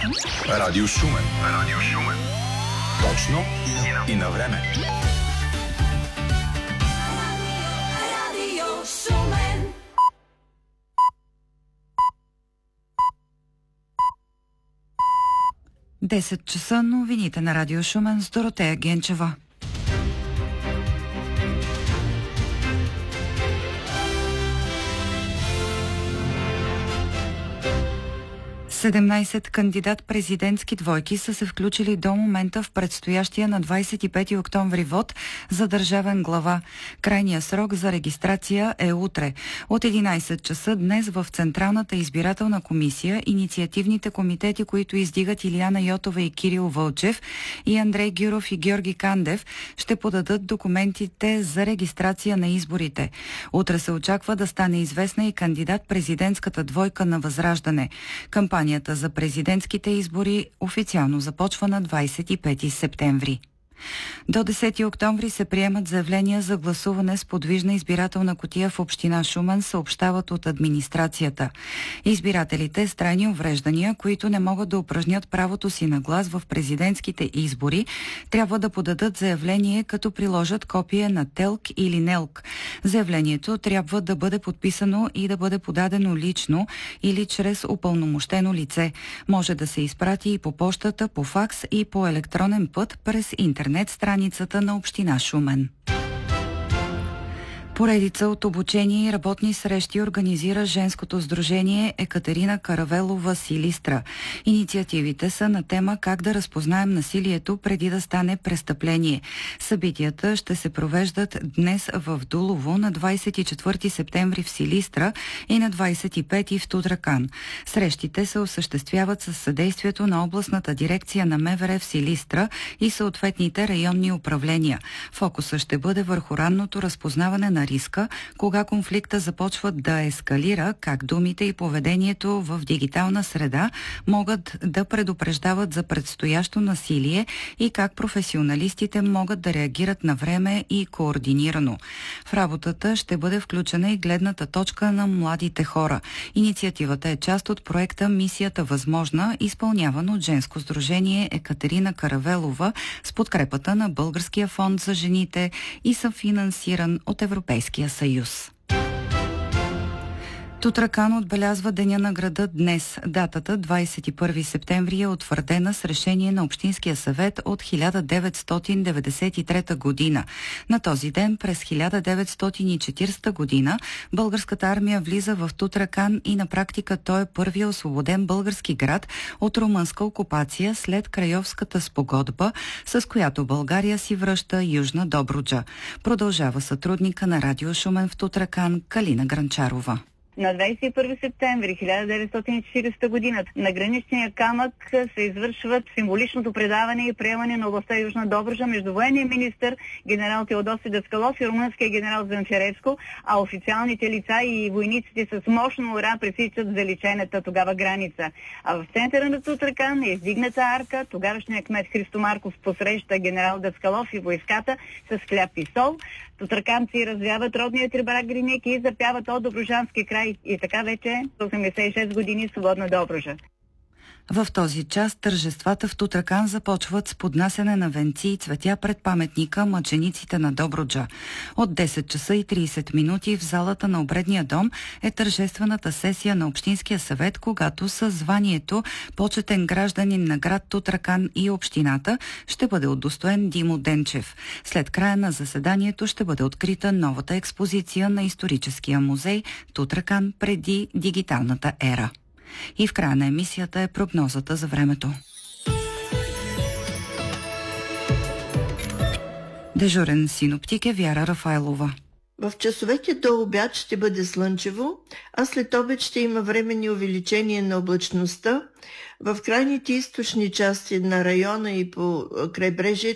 Радио Шумен. Радио Шумен. Точно и на време. Радио Шумен. 10 часа, новините на Радио Шумен с Доротея Генчева. 17 кандидат-президентски двойки са се включили до момента в предстоящия на 25 октомври вод за държавен глава. Крайният срок за регистрация е утре. От 11 часа днес в Централната избирателна комисия инициативните комитети, които издигат Илияна Йотова и Кирил Вълчев и Андрей Гюров и Георги Кандев, ще подадат документите за регистрация на изборите. Утре се очаква да стане известна и кандидат-президентската двойка на Възраждане. Кампанията за президентските избори официално започва на 25 септември. До 10 октомври се приемат заявления за гласуване с подвижна избирателна кутия в община Шумен, съобщават от администрацията. Избирателите с трайни увреждания, които не могат да упражнят правото си на глас в президентските избори, трябва да подадат заявление, като приложат копие на ТЕЛК или НЕЛК. Заявлението трябва да бъде подписано и да бъде подадено лично или чрез упълномощено лице. Може да се изпрати и по пощата, по факс и по електронен път през интернет страницата на община Шумен. Поредица от обучение и работни срещи организира женското сдружение Екатерина Каравелова Силистра. Инициативите са на тема как да разпознаем насилието преди да стане престъпление. Събитията ще се провеждат днес в Дулово, на 24 септември в Силистра и на 25 в Тутракан. Срещите се осъществяват със съдействието на областната дирекция на МВР в Силистра и съответните районни управления. Фокусът ще бъде върху ранното разпознаване на риска, кога конфликта започва да ескалира, как думите и поведението в дигитална среда могат да предупреждават за предстоящо насилие и как професионалистите могат да реагират на време и координирано. В работата ще бъде включена и гледната точка на младите хора. Инициативата е част от проекта Мисията възможна, изпълняван от женско сдружение Екатерина Каравелова с подкрепата на Българския фонд за жените и съфинансиран от Европейския съюз. Тутракан отбелязва Деня на града днес. Датата 21 септември е утвърдена с решение на Общинския съвет от 1993 година. На този ден през 1940 година българската армия влиза в Тутракан и на практика той е първият освободен български град от румънска окупация след Крайовската спогодба, с която България си връща Южна Добруджа. Продължава сътрудника на Радио Шумен в Тутракан Калина Гранчарова. На 21 септември 1940 година на граничния камък се извършват символичното предаване и приемане на областта Южна Добруджа между военния министър генерал Теодоси Даскалов и румънския генерал Занчаревско, а официалните лица и войниците с мощно ура пресичат заличената тогава граница. А в центъра на Тутракан е издигната арка. Тогавашният кмет Христо Марков посреща генерал Даскалов и войската с хляб и сол. Тутраканци развяват родния трибарак гриник и запяват от Добруджански край. И така вече 86 години свободна Добруджа. В този час тържествата в Тутракан започват с поднасяне на венци и цветя пред паметника мъчениците на Добруджа. От 10 часа и 30 минути в залата на обредния дом е тържествената сесия на Общинския съвет, когато със званието почетен гражданин на град Тутракан и общината ще бъде удостоен Димо Денчев. След края на заседанието ще бъде открита новата експозиция на историческия музей Тутракан преди дигиталната ера. И в края на емисията е прогнозата за времето. Дежурен синоптик е Вяра Рафайлова. В часовете до обяд ще бъде слънчево, а след обед ще има временни увеличение на облачността. В крайните източни части на района и по крайбрежието